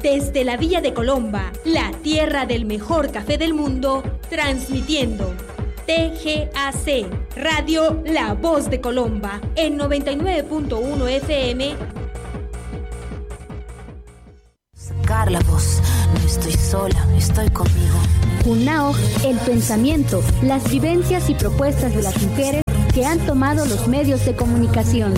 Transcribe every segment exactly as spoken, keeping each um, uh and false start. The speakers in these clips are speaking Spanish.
Desde la Villa de Colomba, la tierra del mejor café del mundo, transmitiendo T G A C, Radio La Voz de Colomba, en noventa y nueve punto uno F M. Sacar la voz, no estoy sola, estoy conmigo. Junaoj, el pensamiento, las vivencias y propuestas de las mujeres que han tomado los medios de comunicación.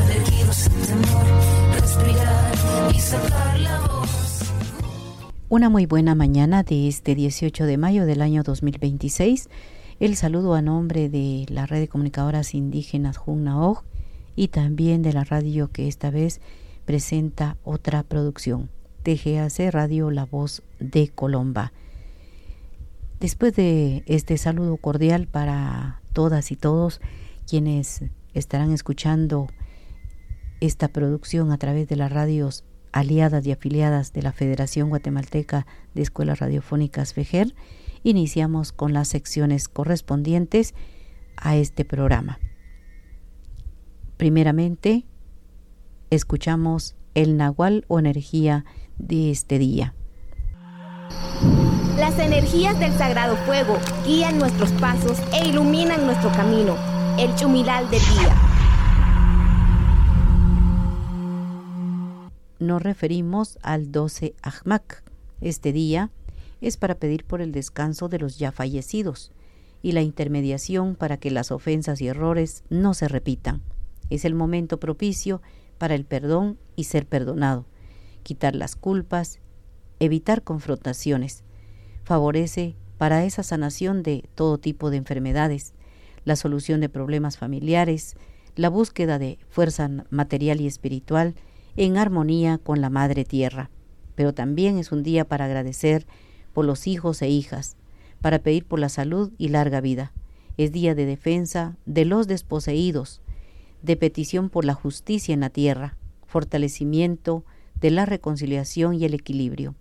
Una muy buena mañana de este dieciocho de mayo del año dos mil veintiséis. El saludo a nombre de la red de comunicadoras indígenas Junaoj y también de la radio que esta vez presenta otra producción, T G A C Radio La Voz de Colomba. Después de este saludo cordial para todas y todos quienes estarán escuchando esta producción a través de las radios aliadas y afiliadas de la Federación Guatemalteca de Escuelas Radiofónicas FEGER, iniciamos con las secciones correspondientes a este programa. Primeramente, escuchamos el Nahual o energía de este día. Las energías del Sagrado Fuego guían nuestros pasos e iluminan nuestro camino. El Chumilal del día. Nos referimos al doce Ajmak. Este día es para pedir por el descanso de los ya fallecidos y la intermediación para que las ofensas y errores no se repitan. Es el momento propicio para el perdón y ser perdonado, quitar las culpas, evitar confrontaciones. Favorece para esa sanación de todo tipo de enfermedades, la solución de problemas familiares, la búsqueda de fuerza material y espiritual en armonía con la Madre Tierra. Pero también es un día para agradecer por los hijos e hijas, para pedir por la salud y larga vida. Es día de defensa de los desposeídos, de petición por la justicia en la tierra, fortalecimiento de la reconciliación y el equilibrio.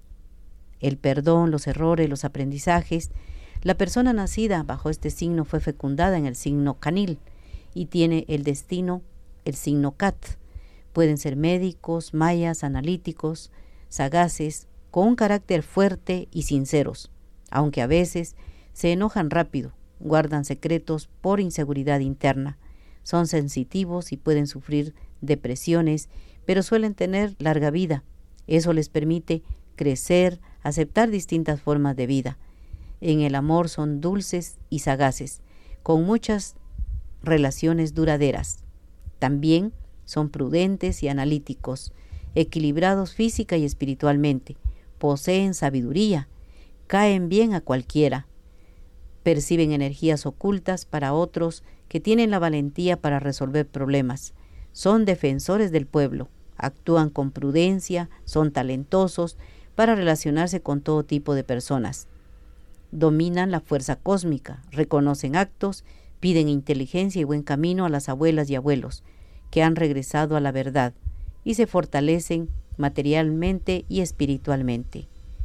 El perdón, los errores, los aprendizajes. La persona nacida bajo este signo fue fecundada en el signo Canil y tiene el destino, el signo Cat. Pueden ser médicos, mayas, analíticos, sagaces, con un carácter fuerte y sinceros, aunque a veces se enojan rápido, guardan secretos por inseguridad interna, son sensitivos y pueden sufrir depresiones, pero suelen tener larga vida. Eso les permite crecer, aceptar distintas formas de vida. En el amor son dulces y sagaces, con muchas relaciones duraderas. También son prudentes y analíticos, equilibrados física y espiritualmente, poseen sabiduría, caen bien a cualquiera, perciben energías ocultas para otros que tienen la valentía para resolver problemas, son defensores del pueblo, actúan con prudencia, son talentosos para relacionarse con todo tipo de personas. Dominan la fuerza cósmica, reconocen actos, piden inteligencia y buen camino a las abuelas y abuelos que han regresado a la verdad y se fortalecen materialmente y espiritualmente.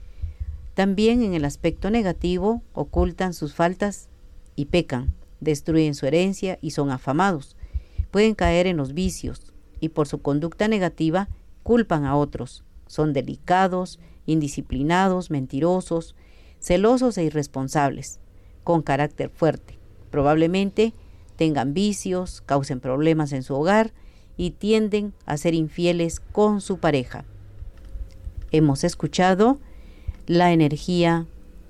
También en el aspecto negativo ocultan sus faltas y pecan, destruyen su herencia y son afamados. Pueden caer en los vicios y por su conducta negativa culpan a otros. Son delicados, indisciplinados, mentirosos, celosos e irresponsables, con carácter fuerte. Probablemente tengan vicios, causen problemas en su hogar y tienden a ser infieles con su pareja. Hemos escuchado la energía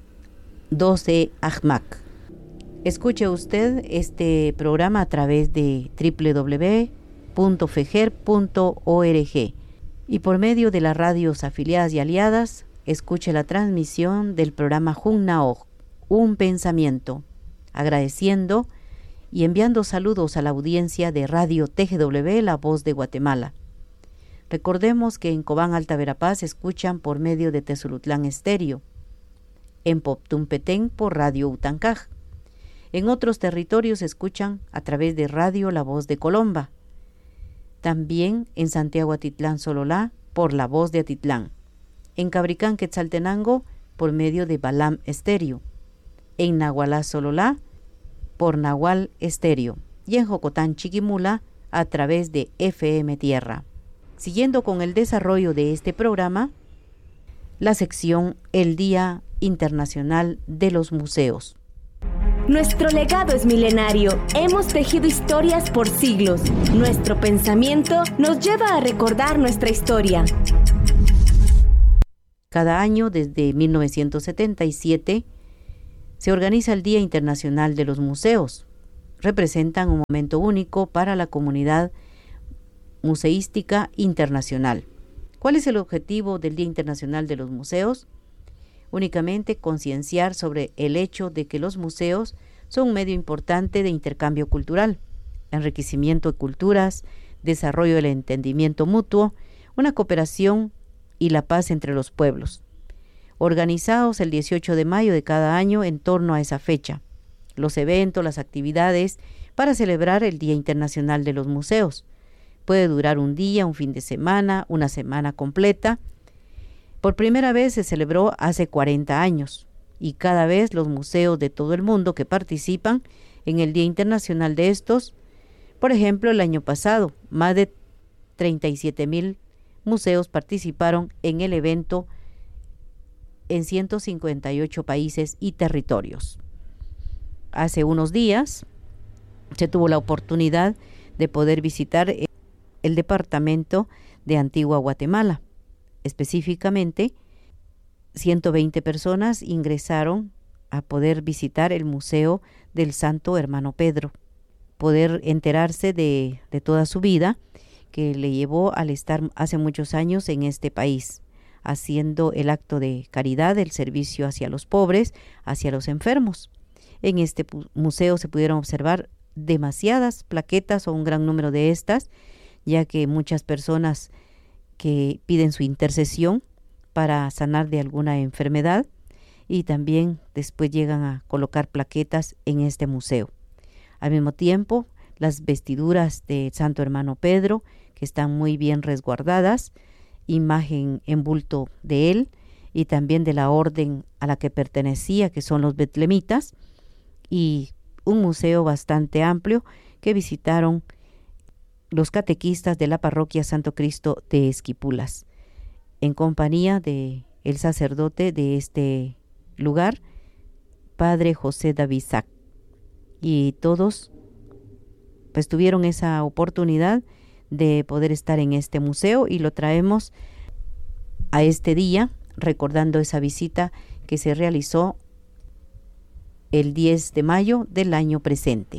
doce Ajmak. Escuche usted este programa a través de doble u doble u doble u punto feger punto org y por medio de las radios afiliadas y aliadas, escuche la transmisión del programa Junaoj, un pensamiento, agradeciendo y enviando saludos a la audiencia de Radio T G W, La Voz de Guatemala. Recordemos que en Cobán, Alta Verapaz, escuchan por medio de Tezulutlán Estéreo, en Poptumpetén por Radio Utancaj. En otros territorios escuchan a través de Radio La Voz de Colomba. También en Santiago Atitlán Sololá por La Voz de Atitlán. En Cabricán Quetzaltenango por medio de Balam Estéreo. En Nahualá Sololá por Nahual Estéreo. Y en Jocotán Chiquimula a través de F M Tierra. Siguiendo con el desarrollo de este programa, la sección El Día Internacional de los Museos. Nuestro legado es milenario. Hemos tejido historias por siglos. Nuestro pensamiento nos lleva a recordar nuestra historia. Cada año, desde mil novecientos setenta y siete, se organiza el Día Internacional de los Museos. Representan un momento único para la comunidad museística internacional. ¿Cuál es el objetivo del Día Internacional de los Museos? Únicamente concienciar sobre el hecho de que los museos son un medio importante de intercambio cultural, enriquecimiento de culturas, desarrollo del entendimiento mutuo, una cooperación y la paz entre los pueblos. Organizados el dieciocho de mayo de cada año en torno a esa fecha, los eventos, las actividades para celebrar el Día Internacional de los Museos. Puede durar un día, un fin de semana, una semana completa. Por primera vez se celebró hace cuarenta años y cada vez los museos de todo el mundo que participan en el Día Internacional de estos, por ejemplo, el año pasado, más de treinta y siete mil museos participaron en el evento en ciento cincuenta y ocho países y territorios. Hace unos días se tuvo la oportunidad de poder visitar el departamento de Antigua Guatemala. Específicamente, ciento veinte personas ingresaron a poder visitar el Museo del Santo Hermano Pedro, poder enterarse de, de toda su vida que le llevó al estar hace muchos años en este país, haciendo el acto de caridad, el servicio hacia los pobres, hacia los enfermos. En este museo se pudieron observar demasiadas plaquetas o un gran número de estas, ya que muchas personas que piden su intercesión para sanar de alguna enfermedad y también después llegan a colocar plaquetas en este museo. Al mismo tiempo, las vestiduras de Santo Hermano Pedro, que están muy bien resguardadas, imagen en bulto de él y también de la orden a la que pertenecía, que son los betlemitas, y un museo bastante amplio que visitaron los catequistas de la parroquia Santo Cristo de Esquipulas, en compañía de el sacerdote de este lugar, Padre José David Sac. Y todos pues tuvieron esa oportunidad de poder estar en este museo y lo traemos a este día, recordando esa visita que se realizó el diez de mayo del año presente.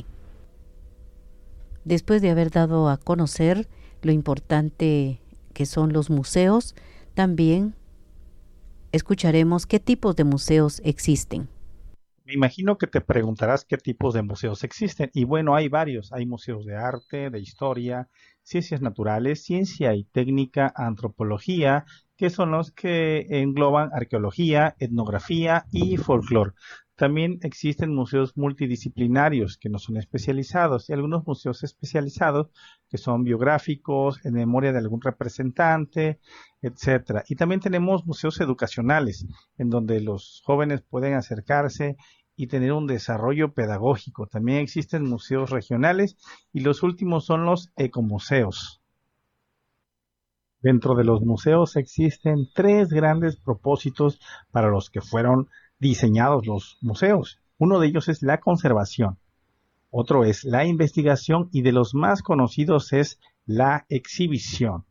Después de haber dado a conocer lo importante que son los museos, también escucharemos qué tipos de museos existen. Me imagino que te preguntarás qué tipos de museos existen. Y bueno, hay varios. Hay museos de arte, de historia, ciencias naturales, ciencia y técnica, antropología, que son los que engloban arqueología, etnografía y folclore. También existen museos multidisciplinarios que no son especializados y algunos museos especializados que son biográficos, en memoria de algún representante, etcétera. Y también tenemos museos educacionales en donde los jóvenes pueden acercarse y tener un desarrollo pedagógico. También existen museos regionales y los últimos son los ecomuseos. Dentro de los museos existen tres grandes propósitos para los que fueron diseñados los museos. Uno de ellos es la conservación, otro es la investigación y de los más conocidos es la exhibición.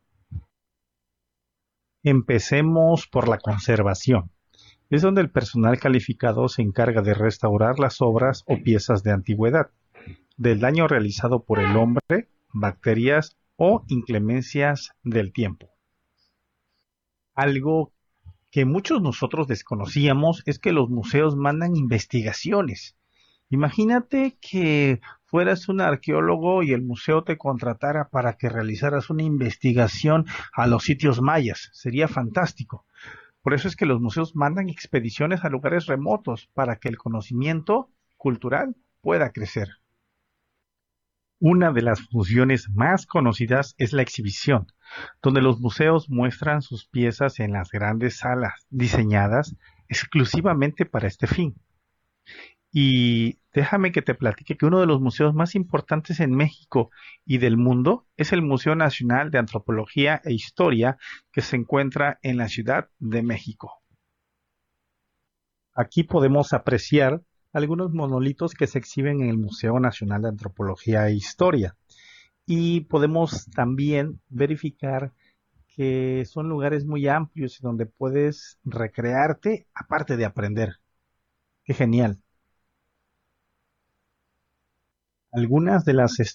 Empecemos por la conservación. Es donde el personal calificado se encarga de restaurar las obras o piezas de antigüedad, del daño realizado por el hombre, bacterias o inclemencias del tiempo. Algo que muchos nosotros desconocíamos es que los museos mandan investigaciones. Imagínate que fueras un arqueólogo y el museo te contratara para que realizaras una investigación a los sitios mayas. Sería fantástico. Por eso es que los museos mandan expediciones a lugares remotos para que el conocimiento cultural pueda crecer. Una de las funciones más conocidas es la exhibición, donde los museos muestran sus piezas en las grandes salas diseñadas exclusivamente para este fin. Y Déjame que te platique que uno de los museos más importantes en México y del mundo es el Museo Nacional de Antropología e Historia, que se encuentra en la Ciudad de México. Aquí podemos apreciar algunos monolitos que se exhiben en el Museo Nacional de Antropología e Historia. Y podemos también verificar que son lugares muy amplios donde puedes recrearte, aparte de aprender. ¡Qué genial! Algunas de las